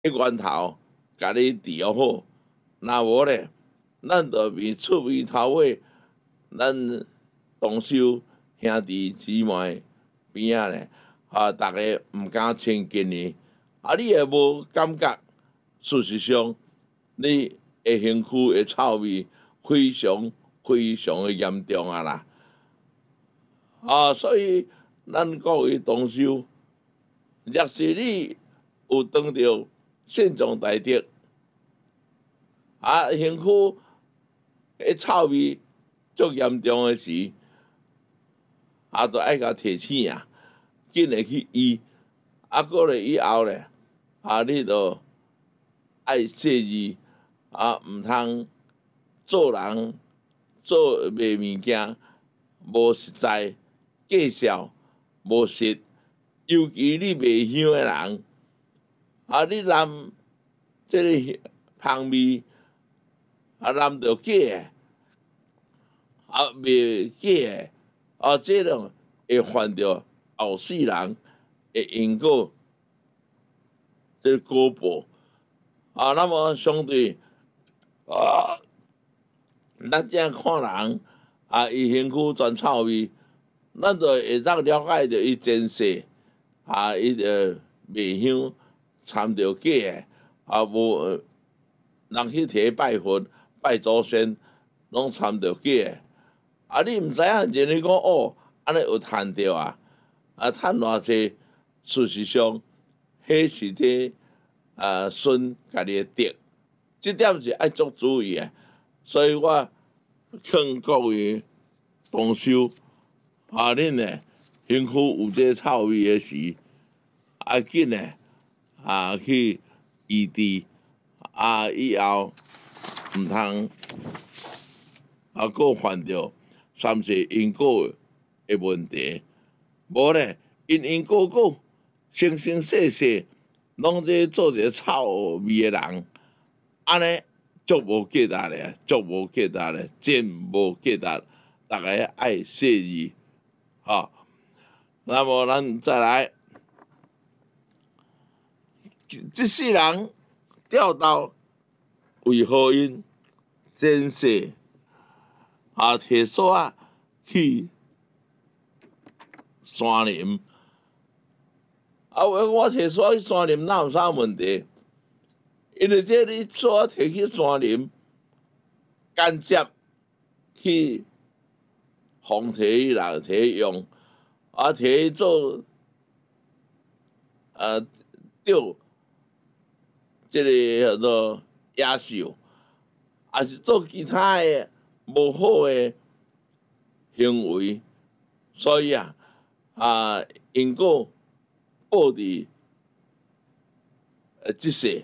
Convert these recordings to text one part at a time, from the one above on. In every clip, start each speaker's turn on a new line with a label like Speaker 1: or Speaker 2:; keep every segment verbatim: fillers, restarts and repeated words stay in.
Speaker 1: 迄源头，甲你调好。若无咧，咱就面出面头尾，咱同修兄弟姊妹边仔咧，啊，逐个毋敢亲近伊，啊，你会无感觉？事实上，你的身躯的臭味非常非常的严重啊啦！啊，所以咱各位同修，若是你有当着现状大德，啊，身躯迄臭味足严重的时，啊，就爱甲提醒啊，紧来去医，啊，过来以后咧，啊，你就爱细致，啊，毋通做人做卖物件无实在，计较无实，尤其你卖香的人，啊，你染即个香味。啊，染着假诶，啊，卖假诶，啊，这种会犯着后世人的因果，这果报。啊，那么相对啊，咱这样看人啊，伊身躯全臭味，咱就会当了解着伊前世啊，伊着卖香掺着假诶，啊，无人去摕拜佛。拜祖先拢掺着假的，啊！你毋知影，人你讲哦，安尼有趁着啊，啊，趁偌济，事实上，迄是这啊孙家己的德，即点是爱足注意的。所以我劝各位同修，啊，恁呢身躯有这臭味的时，啊，紧呢啊去医治，啊以后。毋通啊，搁犯着三世因果的问题，无咧因因果果生生世世拢在做一个臭味的人，安尼足无价值咧，足无价值咧，真无价值。大家爱细致，吼。那么咱再来，这世人钓到。为何因前世啊摕锁啊去山林？啊，我摕锁去山林，哪有啥问题？因为这你锁摕去山林，间接去互摕啦，摕用啊，摕去做啊钓，这个叫做。野兽，也是做其他的无好的行为，所以啊，啊，因果报伫呃即世，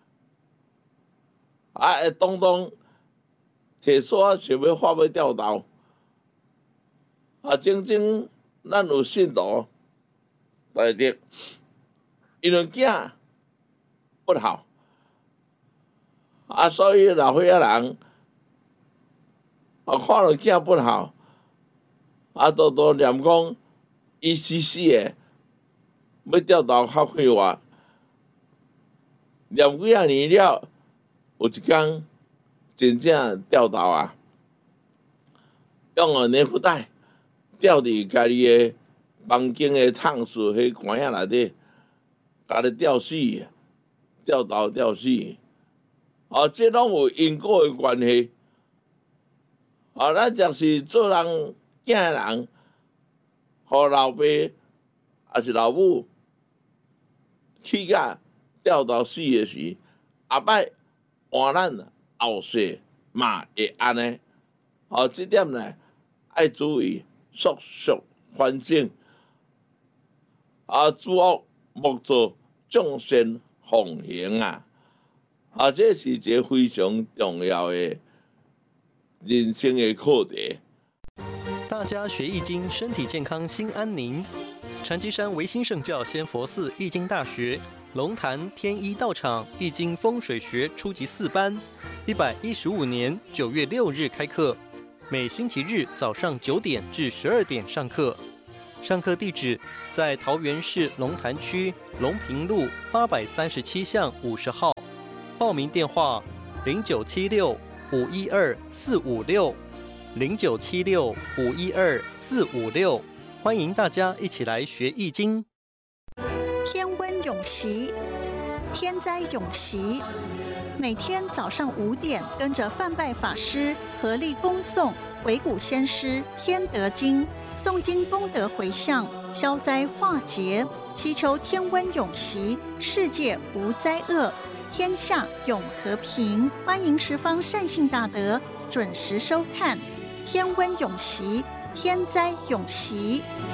Speaker 1: 啊，当当摕锁想要发要钓到，啊，真正咱有信徒大德，因为囝不好。啊，所以老岁仔人啊，看到囝不好，啊，都都念讲，伊死死诶，要钓到较快活。念几啊年了，有一天真正钓到啊，用个尼福带钓伫家己诶房间诶窗树迄管仔内底，甲你钓死，钓到钓死。哦，这拢有因果的关系。哦，咱若是做人囝的人，互老爸还是老母气甲钓到死的时，后摆换咱后世嘛会安尼。哦，这点呢爱注意，速速反省。啊，诸恶莫作，众善奉行啊！啊，这是一个非常重要的人生的课题。
Speaker 2: 大家学易经，身体健康，心安宁。禅机山维新圣教先佛寺易经大学龙潭天一道场易经风水学初级四班，一百一十五年九月六日开课，每星期日早上九点至十二点上课。 上课地址在桃园市龙潭区龙平路八百三十七巷五十号，报名电话零九七六五一二四五六零九七六五一二四五六，欢迎大家一起来学易经。
Speaker 3: 天温永习，天灾永习。每天早上五点，跟着范拜法师合力恭诵鬼谷先师《天德经》，诵经功德回向，消灾化劫，祈求天温永习，世界无灾厄，天下永和平。欢迎十方善信大德准时收看《天温永习》，天灾永习。